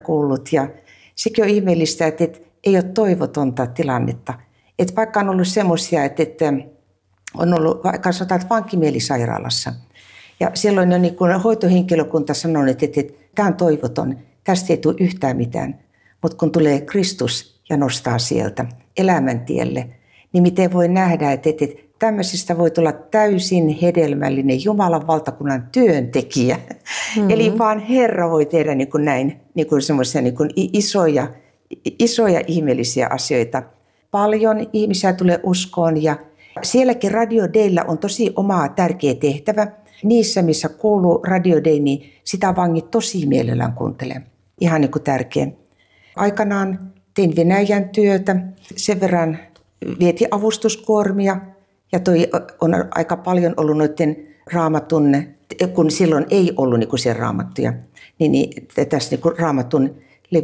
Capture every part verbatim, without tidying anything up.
kuullut ja sekin on ihmeellistä, että, että ei ole toivotonta tilannetta. Että vaikka on ollut semmoisia, että, että on ollut vaikka sanotaan, että vankimielisairaalassa ja silloin on niin kuin hoitohenkilökunta sanonut, että, että, että tämä on toivoton, tästä ei tule yhtään mitään. Mutta kun tulee Kristus ja nostaa sieltä elämäntielle, niin miten voi nähdä, että, että, että tämmöisistä voi tulla täysin hedelmällinen Jumalan valtakunnan työntekijä. Mm-hmm. Eli vaan Herra voi tehdä niin kuin näin niin kuin semmoisia niin kuin isoja, isoja ihmeellisiä asioita. Paljon ihmisiä tulee uskoon ja sielläkin Radio Daylla on tosi oma tärkeä tehtävä. Niissä, missä kuuluu Radio Day, niin sitä vangit tosi mielellään kuuntelee. Ihan niin kuin tärkeä. Aikanaan tein Venäjän työtä, sen verran vietiin avustuskuormia ja toi on aika paljon ollut noiden raamatun, kun silloin ei ollut niin kuin siellä raamattuja, niin, niin tässä niin kuin raamatun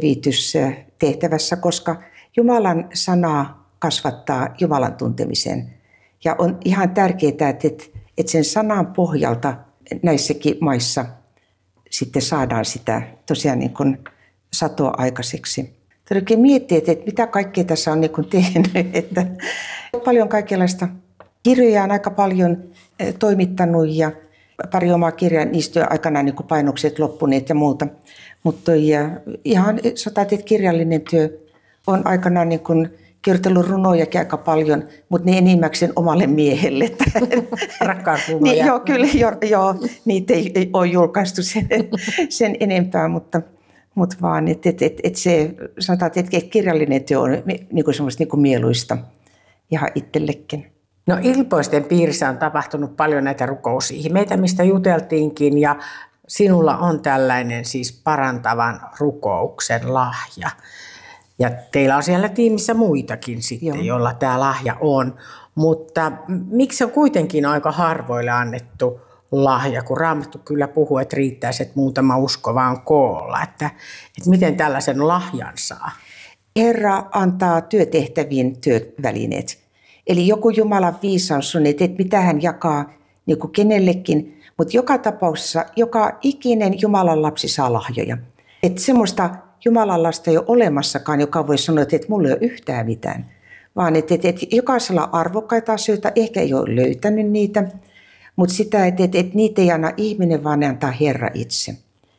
levitystehtävässä, koska Jumalan sanaa kasvattaa Jumalan tuntemisen. Ja on ihan tärkeää, että, että sen sanan pohjalta näissäkin maissa sitten saadaan sitä tosiaan niin kuin satoa aikaiseksi. Todellakin miettii, että mitä kaikkea tässä on niin kuin tehnyt, että paljon kaikenlaista kirjoja on aika paljon toimittanut ja pari omaa kirjaa, niistä on aikanaan niin kuin painokset loppuneet ja muuta. Mutta ihan sanotaan, että kirjallinen työ on aikanaan niin kuin kirjoitellut runojakin aika paljon, mutta ne enimmäkseen omalle miehelle. Rakkausrunoja. Niin, joo, kyllä, joo, joo, niitä ei, ei ole julkaistu sen, sen enempää, mutta, mutta vaan, että et, et, et se, sanotaan, että kirjallinen työ on niin kuin semmoista niin kuin mieluista ihan itsellekin. No Ilpoisten piirissä on tapahtunut paljon näitä rukousihmeitä, mistä juteltiinkin, ja sinulla on tällainen siis parantavan rukouksen lahja. Ja teillä on siellä tiimissä muitakin sitten, Joo. joilla tämä lahja on. Mutta miksi on kuitenkin aika harvoille annettu lahja, kun Raamattu kyllä puhuu, että riittäisi, että muutama usko vaan koolla. Että, että miten tällaisen lahjan saa? Herra antaa työtehtäviin työvälineet. Eli joku Jumalan viisaus on, että mitä hän jakaa niin kuin kenellekin. Mutta joka tapauksessa joka ikinen Jumalan lapsi saa lahjoja. Että semmoista Jumalan lasta ei ole olemassakaan, joka voi sanoa, että mulla ei ole yhtään mitään. Vaan että, että, että jokaisella on arvokkaita asioita, ehkä ei ole löytänyt niitä. Mutta sitä, että, että, että niitä ei anna ihminen, vaan ne antaa Herra itse.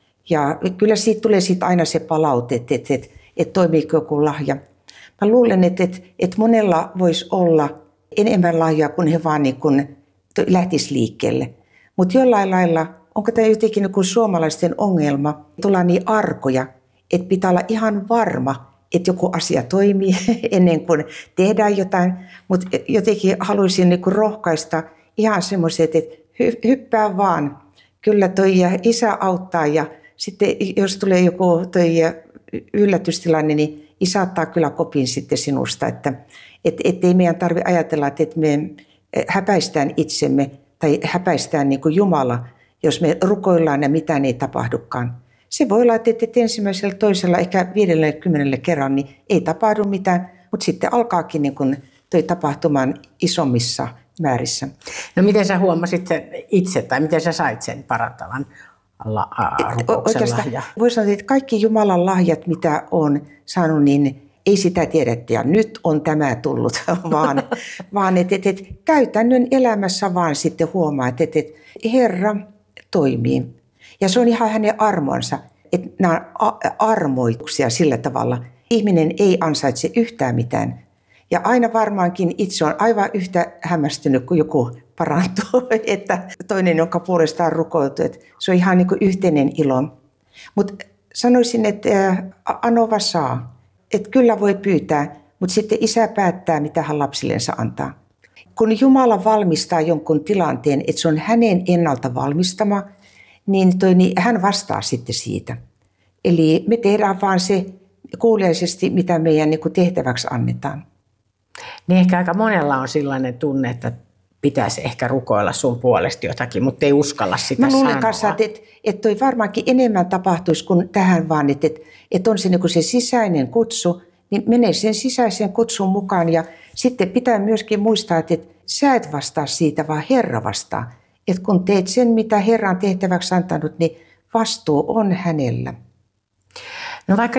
Ja kyllä siitä tulee siitä aina se palaute, että, että, että, että toimiiko joku lahja. Mä luulen, että, että, että monella voisi olla enemmän lahjaa, kun he vaan niin kuin lähtis liikkeelle. Mutta jollain lailla, onko tämä jotenkin niin kuin suomalaisten ongelma, tullaan niin arkoja, että pitää olla ihan varma, että joku asia toimii ennen kuin tehdään jotain. Mutta jotenkin haluaisin niin kuin rohkaista ihan semmoiset, että hyppää vaan. Kyllä toi isä auttaa ja sitten jos tulee joku toi yllätystilanne, niin isä ottaa kyllä kopin sitten sinusta. Että et, et ei meidän tarvitse ajatella, että me häpäistään itsemme tai häpäistään niin kuin Jumala, jos me rukoillaan ja mitään ei tapahdukaan. Se voi olla, että ensimmäisellä, toisella, ehkä viidellä, kymmenellä kerran niin ei tapahdu mitään, mutta sitten alkaakin niin kuin toi tapahtumaan isommissa määrissä. No miten sä huomasit sen itse tai miten sä sait sen parantavan la- rukouksen lahja? Voi sanoa, että kaikki Jumalan lahjat, mitä on saanut, niin ei sitä tiedä, ja nyt on tämä tullut, vaan, vaan että et, et, käytännön elämässä vaan sitten huomaa, että et, et, Herra toimii. Ja se on ihan hänen armonsa, että nämä on armoituksia sillä tavalla. Ihminen ei ansaitse yhtään mitään. Ja aina varmaankin itse on aivan yhtä hämmästynyt, kun joku parantuu, että toinen, jonka puolestaan rukoiltu, että se on ihan niin kuin yhteinen ilo. Mutta sanoisin, että anova saa. Että kyllä voi pyytää, mutta sitten isä päättää, mitä hän lapsillensa antaa. Kun Jumala valmistaa jonkun tilanteen, että se on hänen ennalta valmistama, niin, toi, niin hän vastaa sitten siitä. Eli me tehdään vaan se kuuliaisesti, mitä meidän niin kuin tehtäväksi annetaan. Niin ehkä aika monella on sellainen tunne, että pitäisi ehkä rukoilla sun puolesta jotakin, mutta ei uskalla sitä sanoa. Mä luulen sanoa. kanssa, että, että, että toi varmaankin enemmän tapahtuisi kuin tähän vaan, että, että on se, niin kuin se sisäinen kutsu, niin menee sen sisäisen kutsun mukaan. Ja sitten pitää myöskin muistaa, että, että sä et vastaa siitä, vaan Herra vastaa. Että kun teet sen, mitä Herra on tehtäväksi antanut, niin vastuu on hänellä. No vaikka